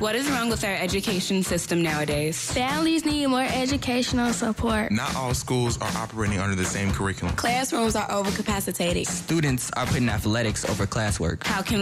What is wrong with our education system nowadays? Families need more educational support. Not all schools are operating under the same curriculum. Classrooms are overcapacitated. Students are putting athletics over classwork. How can